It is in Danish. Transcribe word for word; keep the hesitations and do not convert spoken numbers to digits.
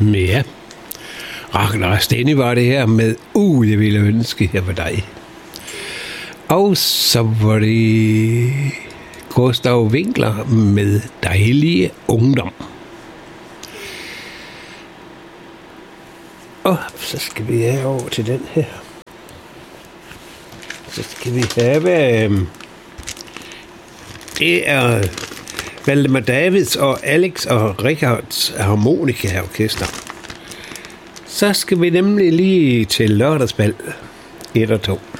Ja. Ragnar Steny var det her med Uh, jeg ville ønske, jeg var dig. Og så var det Gustav Winckler med Dejlige Ungdom. Og så skal vi have over til den her. Så skal vi have... Øh, det er Valdemar Davids og Alex og Richards harmonikaorkester. Så skal vi nemlig lige til lørdagsbal et og to.